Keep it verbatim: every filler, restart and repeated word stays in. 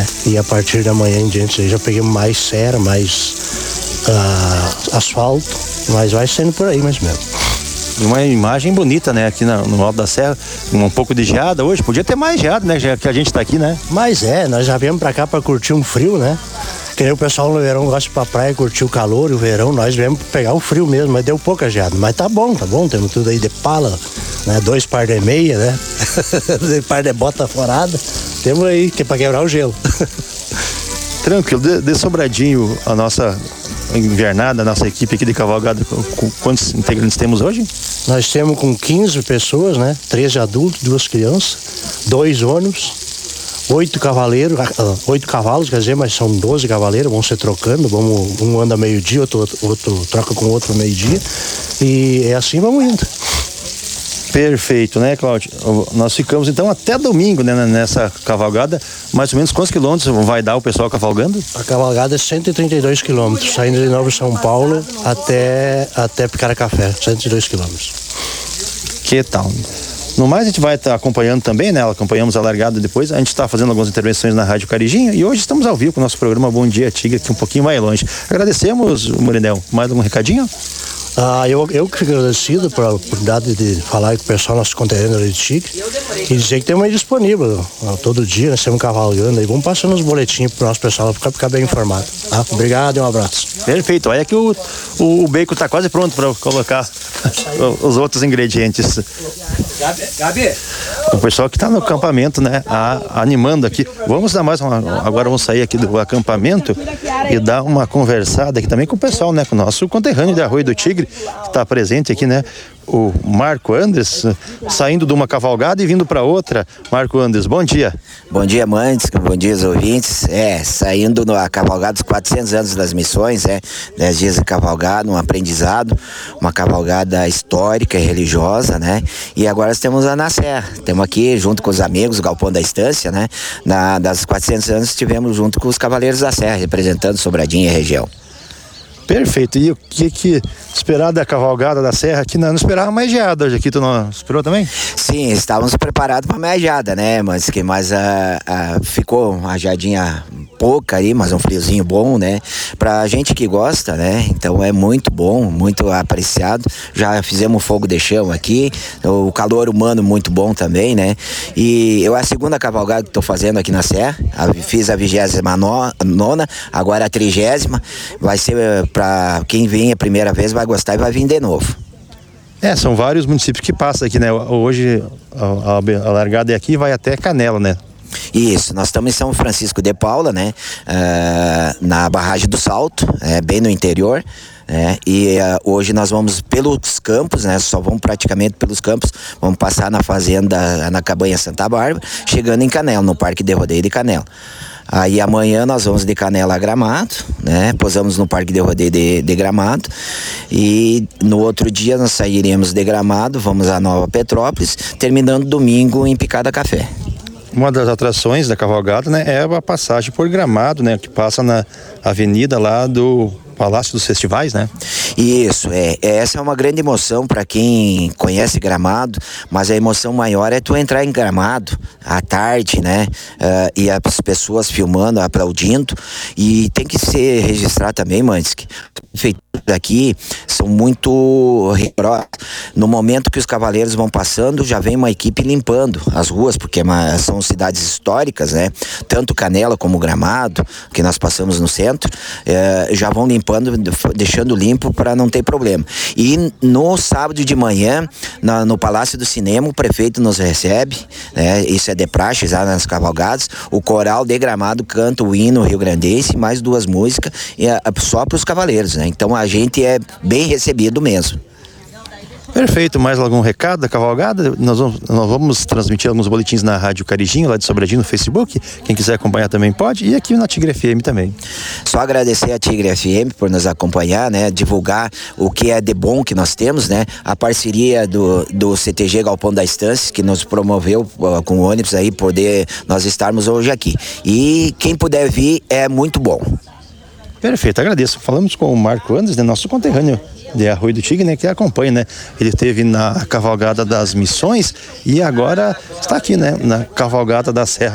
né? E a partir da manhã em diante aí já peguei mais serra, mais uh, asfalto, mas vai sendo por aí mais mesmo. Uma imagem bonita, né? Aqui na, no Alto da Serra, um pouco de geada hoje, podia ter mais geada, né? Já que a gente tá aqui, né? Mas é, nós já viemos pra cá pra curtir um frio, né? Que nem o pessoal no verão gosta de ir pra praia curtir o calor e o verão, nós viemos pegar o frio mesmo, mas deu pouca geada. Mas tá bom, tá bom, temos tudo aí de pala, né? Dois par de meia, né? Dois par de bota forada, temos aí, que é pra quebrar o gelo. Tranquilo, de, de Sobradinho, a nossa invernada, a nossa equipe aqui de cavalgada, com quantos integrantes temos hoje? Nós temos com quinze pessoas, né? treze adultos, duas crianças, dois ônibus, oito cavaleiros, oito cavalos, quer dizer, mas são doze cavaleiros, vão se trocando, vamos, um anda meio-dia, outro, outro, outro troca com o outro meio-dia, e é assim vamos indo. Perfeito, né, Cláudio? Nós ficamos então até domingo, né, nessa cavalgada. Mais ou menos quantos quilômetros vai dar o pessoal cavalgando? A cavalgada é cento e trinta e dois quilômetros, saindo de Novo São Paulo até, até Picaracafé, cento e dois quilômetros. Que tal? No mais, a gente vai estar tá acompanhando também, né? Acompanhamos a largada depois. A gente está fazendo algumas intervenções na Rádio Carijinha e hoje estamos ao vivo com o nosso programa Bom Dia Tigre, aqui um pouquinho mais longe. Agradecemos, Morinel. Mais algum recadinho? Ah, eu, eu que fico agradecido pela oportunidade de falar com o pessoal, nosso conterrâneo de Tigre, e dizer que temos aí disponível todo dia, nós estamos cavalgando aí, vamos passando os boletins para o nosso pessoal ficar, ficar bem informado. Tá? Obrigado e um abraço. Perfeito, olha que o, o, o bacon está quase pronto para colocar os outros ingredientes. Gabi, Gabi. O pessoal que está no acampamento, né, a, animando aqui. Vamos dar mais uma, agora vamos sair aqui do acampamento e dar uma conversada aqui também com o pessoal, né, com o nosso conterrâneo de Arroio do Tigre, que está presente aqui, né, o Marco Andres, saindo de uma cavalgada e vindo para outra. Marco Andres, bom dia. Bom dia, amantes, bom dia, ouvintes. É, saindo na cavalgada dos quatrocentos anos das missões, é, dez dias de cavalgada, um aprendizado, uma cavalgada histórica e religiosa, né? E agora estamos lá na Serra, estamos aqui junto com os amigos, o Galpão da Estância, né? Na, das quatrocentos anos estivemos junto com os Cavaleiros da Serra, representando Sobradinho e a região. Perfeito. E o que que esperar da cavalgada da Serra aqui? Não, não esperava mais geada hoje aqui, tu não esperou também? Sim, estávamos preparados para mais geada, né? Mas, que, mas a, a, ficou uma geadinha pouca aí, mas um friozinho bom, né? Pra gente que gosta, né? Então é muito bom, muito apreciado. Já fizemos fogo de chão aqui, o calor humano muito bom também, né? E eu é a segunda cavalgada que estou fazendo aqui na Serra, fiz a vigésima nona, agora a trigésima, vai ser para quem vem a primeira vez vai gostar e vai vir de novo. É, são vários municípios que passam aqui, né? Hoje a, a, a largada é aqui e vai até Canela, né? Isso, nós estamos em São Francisco de Paula, né? Uh, na barragem do Salto, é, bem no interior. É, e uh, hoje nós vamos pelos campos, né? Só vamos praticamente pelos campos. Vamos passar na fazenda, na cabanha Santa Bárbara, chegando em Canela, no Parque de Rodeio de Canela. Aí amanhã nós vamos de Canela a Gramado, né? Posamos no Parque de Rodeio de, de Gramado. E no outro dia nós sairemos de Gramado, vamos a Nova Petrópolis, terminando domingo em Picada Café. Uma das atrações da cavalgada, né, é a passagem por Gramado, né, que passa na avenida lá do Palácio dos Festivais, né? Isso, é. Essa é uma grande emoção para quem conhece Gramado, mas a emoção maior é tu entrar em Gramado à tarde, né? Uh, e as pessoas filmando, aplaudindo. E tem que ser registrado também, Mansky, feito aqui são muito rigorosos. No momento que os cavaleiros vão passando, já vem uma equipe limpando as ruas, porque é uma, são cidades históricas, né? Tanto Canela como Gramado, que nós passamos no centro, é, já vão limpando, deixando limpo para não ter problema. E no sábado de manhã, na, no Palácio do Cinema, o prefeito nos recebe, né? Isso é de praxe, já nas cavalgadas. O coral de Gramado canta o hino rio-grandense, mais duas músicas, e a, só para os cavaleiros, né? Então a gente é bem recebido mesmo. Perfeito, mais algum recado da cavalgada? Nós vamos, nós vamos transmitir alguns boletins na Rádio Carijinho, lá de Sobradinho, no Facebook. Quem quiser acompanhar também pode, e aqui na Tigre F M também. Só agradecer a Tigre F M por nos acompanhar, né? Divulgar o que é de bom que nós temos, né? A parceria do, do C T G Galpão da Estância, que nos promoveu uh, com o ônibus aí, poder nós estarmos hoje aqui. E quem puder vir é muito bom. Perfeito, agradeço. Falamos com o Marco Andres, né, nosso conterrâneo de Arroio do Tigre, né, que acompanha, né? Ele esteve na cavalgada das Missões e agora está aqui, né, na cavalgada da Serra.